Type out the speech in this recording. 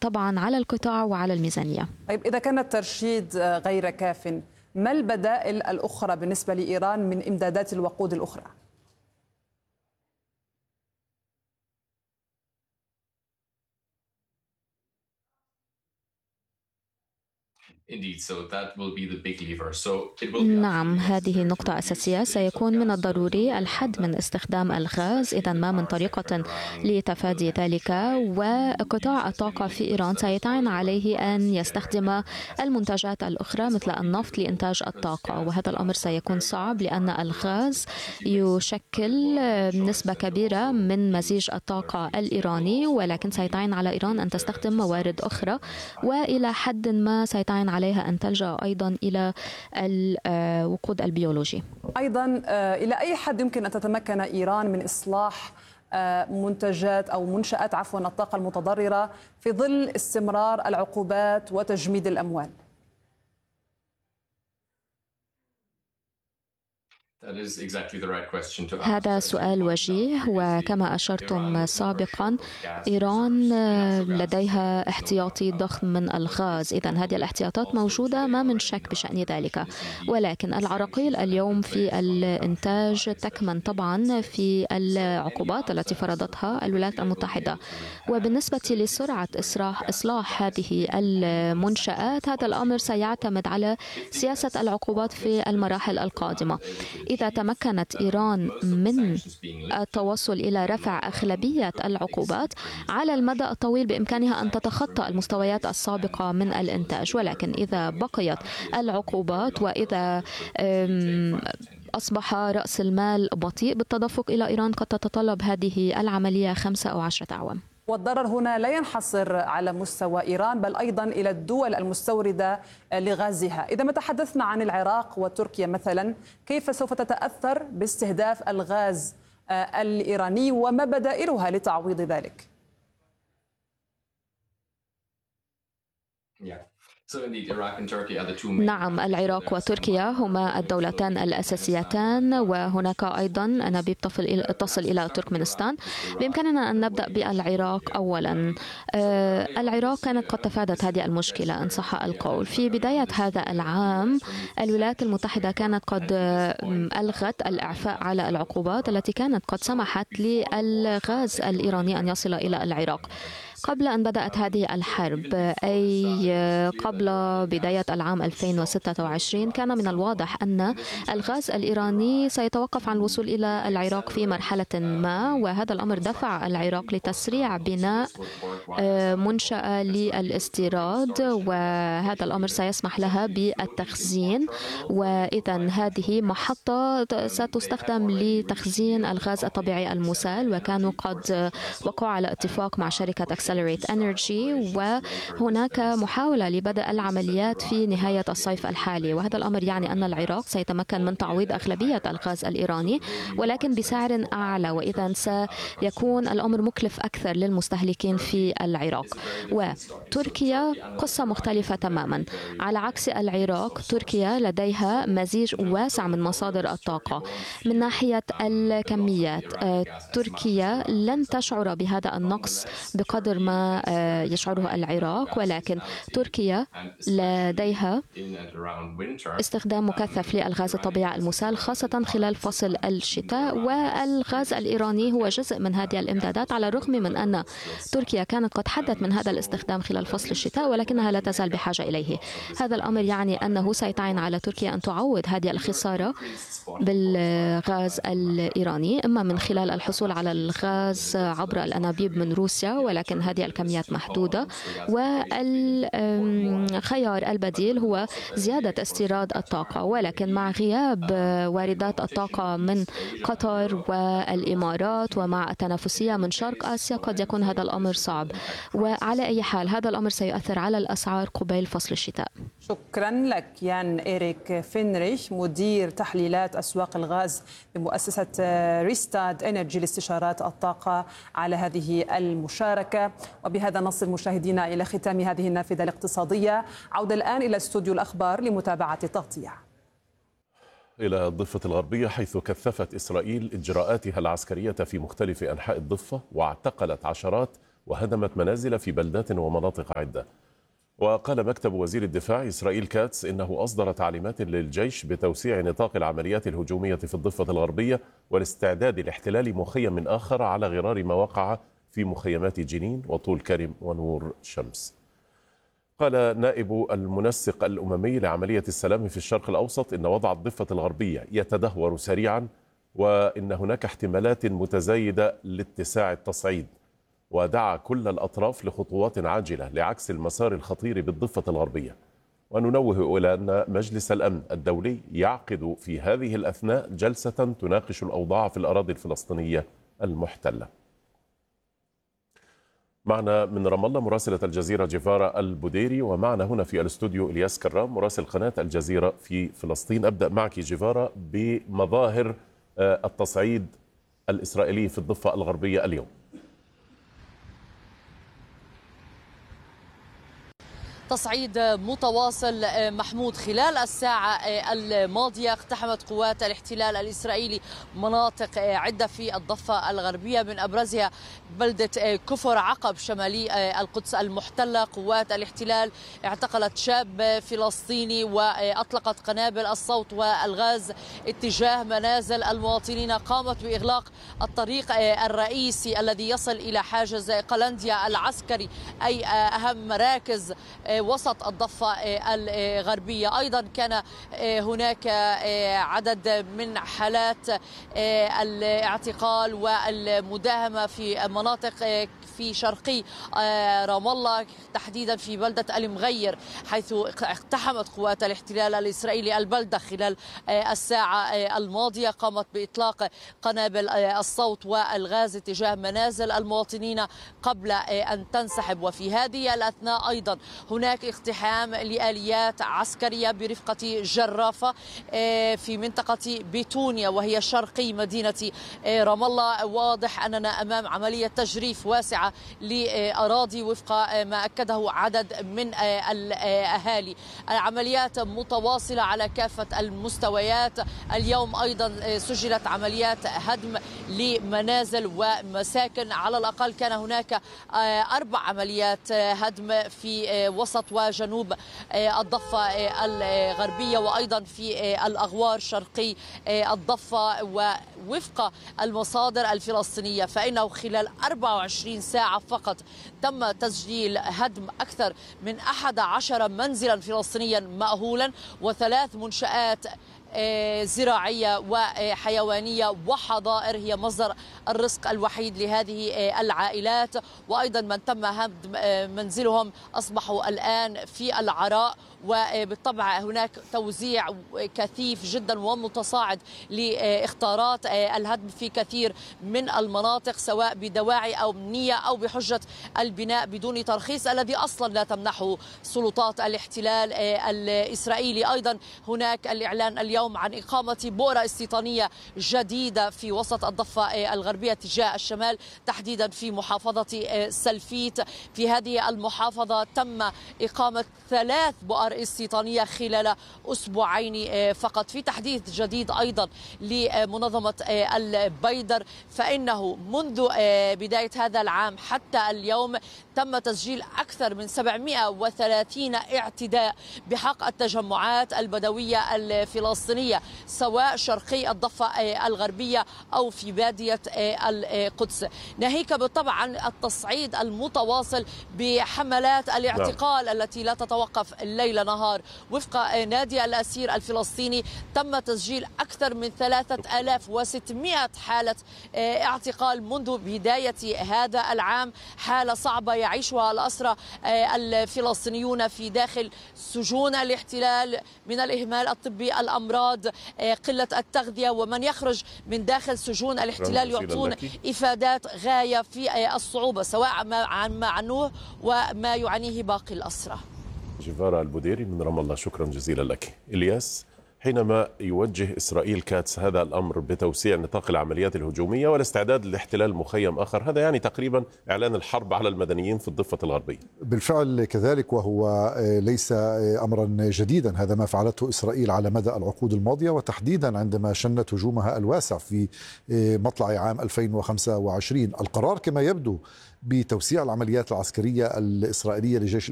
طبعا على القطاع وعلى الميزانية. طيب إذا كان الترشيد غير كاف، ما البدائل الأخرى بالنسبة لإيران من إمدادات الوقود الأخرى؟ نعم، هذه نقطة أساسية. سيكون من الضروري الحد من استخدام الغاز، إذا ما من طريقة لتفادي ذلك. وقطاع الطاقة في إيران سيتعين عليه أن يستخدم المنتجات الأخرى مثل النفط لإنتاج الطاقة، وهذا الأمر سيكون صعب لأن الغاز يشكل نسبة كبيرة من مزيج الطاقة الإيراني، ولكن سيتعين على إيران أن تستخدم موارد أخرى، وإلى حد ما سيتعين عليها أن تلجأ أيضا إلى الوقود البيولوجي. أيضا إلى أي حد يمكن أن تتمكن إيران من إصلاح منتجات أو منشآت الطاقة المتضررة في ظل استمرار العقوبات وتجميد الأموال؟ هذا سؤال وجيه، وكما أشرتم سابقا إيران لديها احتياطي ضخم من الغاز، إذن هذه الاحتياطات موجودة، ما من شك بشأن ذلك. ولكن العراقيل اليوم في الإنتاج تكمن طبعا في العقوبات التي فرضتها الولايات المتحدة. وبالنسبة لسرعة إصلاح هذه المنشآت، هذا الأمر سيعتمد على سياسة العقوبات في المراحل القادمة. إذا تمكنت إيران من التوصل إلى رفع أغلبية العقوبات على المدى الطويل، بإمكانها أن تتخطى المستويات السابقة من الإنتاج. ولكن إذا بقيت العقوبات وإذا أصبح رأس المال بطيء بالتدفق إلى إيران، قد تتطلب هذه العملية 5 أو 10 أعوام. والضرر هنا لا ينحصر على مستوى إيران بل أيضا إلى الدول المستوردة لغازها. إذا ما تحدثنا عن العراق وتركيا مثلا، كيف سوف تتأثر باستهداف الغاز الإيراني وما بدائلها لتعويض ذلك؟ نعم، العراق وتركيا هما الدولتان الأساسيتان، وهناك أيضا أنابيب تصل إلى تركمانستان. بإمكاننا أن نبدأ بالعراق أولا. العراق كانت قد تفادت هذه المشكلة إن صح القول. في بداية هذا العام الولايات المتحدة كانت قد ألغت الإعفاء على العقوبات التي كانت قد سمحت للغاز الإيراني أن يصل إلى العراق قبل أن بدأت هذه الحرب، أي قبل بداية العام 2026. كان من الواضح أن الغاز الإيراني سيتوقف عن الوصول إلى العراق في مرحلة ما، وهذا الأمر دفع العراق لتسريع بناء منشأة للاستيراد، وهذا الأمر سيسمح لها بالتخزين. وإذا هذه محطة ستستخدم لتخزين الغاز الطبيعي المسال، وكانوا قد وقعوا على اتفاق مع شركة Accelerate Energy، وهناك محاولة لبدء العمليات في نهاية الصيف الحالي. وهذا الأمر يعني أن العراق سيتمكن من تعويض أغلبية الغاز الإيراني ولكن بسعر أعلى، وإذا سيكون الأمر مكلف أكثر للمستهلكين في العراق. وتركيا قصة مختلفة تماما. على عكس العراق، تركيا لديها مزيج واسع من مصادر الطاقة. من ناحية الكميات، تركيا لن تشعر بهذا النقص بقدر ما يشعره العراق، ولكن تركيا لديها استخدام مكثف للغاز الطبيعي المسال خاصة خلال فصل الشتاء، والغاز الإيراني هو جزء من هذه الإمدادات، على الرغم من أن تركيا كانت قد حدت من هذا الاستخدام خلال فصل الشتاء، ولكنها لا تزال بحاجة إليه. هذا الأمر يعني أنه سيتعين على تركيا أن تعوض هذه الخسارة بالغاز الإيراني، إما من خلال الحصول على الغاز عبر الأنابيب من روسيا، ولكن هذه الكميات محدودة، والخيار البديل هو زيادة استيراد الطاقة. ولكن مع غياب واردات الطاقة من قطر والإمارات ومع التنافسية من شرق آسيا قد يكون هذا الأمر صعب. وعلى أي حال هذا الأمر سيؤثر على الأسعار قبيل فصل الشتاء. شكرا لك يان إيريك فينريش، مدير تحليلات أسواق الغاز بمؤسسة ريستاد إنرجي لاستشارات الطاقة، على هذه المشاركة. وبهذا نصل مشاهدينا إلى ختام هذه النافذة الاقتصادية. عودة الآن إلى استوديو الأخبار لمتابعة التغطية. إلى الضفة الغربية، حيث كثفت إسرائيل إجراءاتها العسكرية في مختلف أنحاء الضفة واعتقلت عشرات وهدمت منازل في بلدات ومناطق عدة. وقال مكتب وزير الدفاع إسرائيل كاتس إنه أصدر تعليمات للجيش بتوسيع نطاق العمليات الهجومية في الضفة الغربية والاستعداد لاحتلال مخيم آخر على غرار ما وقع في مخيمات جنين وطول كرم ونور شمس. قال نائب المنسق الأممي لعملية السلام في الشرق الأوسط إن وضع الضفة الغربية يتدهور سريعا وإن هناك احتمالات متزايدة لاتساع التصعيد، ودعا كل الأطراف لخطوات عاجلة لعكس المسار الخطير بالضفة الغربية. وننوه إلى أن مجلس الأمن الدولي يعقد في هذه الأثناء جلسة تناقش الأوضاع في الأراضي الفلسطينية المحتلة. معنا من رام الله مراسلة الجزيرة جيفارا البوديري، ومعنا هنا في الاستوديو إلياس كرام مراسل قناة الجزيرة في فلسطين. أبدأ معك جيفارا بمظاهر التصعيد الإسرائيلي في الضفة الغربية اليوم. تصعيد متواصل محمود. خلال الساعة الماضية اقتحمت قوات الاحتلال الإسرائيلي مناطق عدة في الضفة الغربية، من أبرزها بلدة كفر عقب شمالي القدس المحتلة. قوات الاحتلال اعتقلت شاب فلسطيني وأطلقت قنابل الصوت والغاز اتجاه منازل المواطنين. قامت بإغلاق الطريق الرئيسي الذي يصل إلى حاجز قلنديا العسكري، أي أهم مراكز وسط الضفة الغربية. أيضا كان هناك عدد من حالات الاعتقال والمداهمة في مناطق في شرقي رام الله، تحديدا في بلدة المغير، حيث اقتحمت قوات الاحتلال الإسرائيلي البلدة خلال الساعة الماضية. قامت بإطلاق قنابل الصوت والغاز اتجاه منازل المواطنين قبل أن تنسحب. وفي هذه الأثناء أيضا هناك اقتحام لآليات عسكرية برفقة جرافة في منطقة بيتونيا وهي شرقي مدينة رام الله. واضح أننا أمام عملية تجريف واسعة لأراضي وفق ما أكده عدد من الأهالي. العمليات متواصلة على كافة المستويات. اليوم أيضا سجلت عمليات هدم لمنازل ومساكن. على الأقل كان هناك 4 عمليات هدم في وسط وجنوب الضفة الغربية وأيضا في الأغوار شرقي الضفة. ووفق المصادر الفلسطينية فإنه خلال 24 ساعة فقط تم تسجيل هدم أكثر من 11 منزلا فلسطينيا مأهولا و3 منشآت زراعية وحيوانية وحظائر هي مصدر الرزق الوحيد لهذه العائلات. وأيضا من تم هدم منزلهم أصبحوا الآن في العراء. وبالطبع هناك توزيع كثيف جدا ومتصاعد لاختارات الهدم في كثير من المناطق، سواء بدواعي أو أمنية أو بحجة البناء بدون ترخيص الذي أصلا لا تمنحه سلطات الاحتلال الإسرائيلي. أيضا هناك الإعلان اليوم عن إقامة بؤرة استيطانية جديدة في وسط الضفة الغربية تجاه الشمال، تحديدا في محافظة سلفيت. في هذه المحافظة تم إقامة 3 بؤر استيطانية خلال أسبوعين فقط. في تحديث جديد أيضا لمنظمة البيدر فإنه منذ بداية هذا العام حتى اليوم تم تسجيل أكثر من 730 اعتداء بحق التجمعات البدوية الفلسطينية، سواء شرقي الضفة الغربية أو في بادية القدس. ناهيك بالطبع عن التصعيد المتواصل بحملات الاعتقال التي لا تتوقف ليل نهار. وفق نادي الأسير الفلسطيني تم تسجيل أكثر من 3600 حالة اعتقال منذ بداية هذا العام. حالة صعبة يعيشها الأسرى الفلسطينيون في داخل سجون الاحتلال من الإهمال الطبي، الأمراض، قلة التغذية. ومن يخرج من داخل سجون الاحتلال يعطون إفادات غاية في الصعوبة، سواء عن ما عنوه وما يعانيه باقي الأسرى. جيفارا البوديري من رام الله، شكرا جزيلا لك. إلياس، حينما يوجه إسرائيل كاتس هذا الأمر بتوسيع نطاق العمليات الهجومية والاستعداد لاحتلال مخيم آخر، هذا يعني تقريبا إعلان الحرب على المدنيين في الضفة الغربية. بالفعل كذلك، وهو ليس أمرا جديدا، هذا ما فعلته إسرائيل على مدى العقود الماضية، وتحديدا عندما شنت هجومها الواسع في مطلع عام 2025. القرار كما يبدو بتوسيع العمليات العسكرية الإسرائيلية لجيش